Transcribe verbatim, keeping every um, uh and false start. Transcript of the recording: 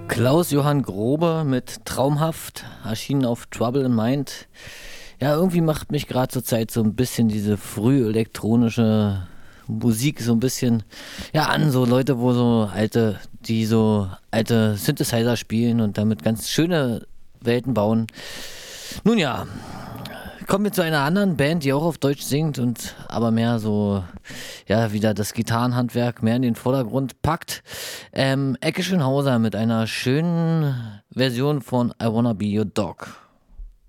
Klaus-Johann Grobe mit Traumhaft, erschienen auf Trouble in Mind. Ja, irgendwie macht mich gerade zur Zeit so ein bisschen diese früh-elektronische Musik so ein bisschen ja an, so Leute, wo so alte, die so alte Synthesizer spielen und damit ganz schöne Welten bauen. Nun ja, kommen wir zu einer anderen Band, die auch auf Deutsch singt und aber mehr so, ja, wieder das Gitarrenhandwerk mehr in den Vordergrund packt. Ähm, Ecke Schönhauser mit einer schönen Version von I Wanna Be Your Dog.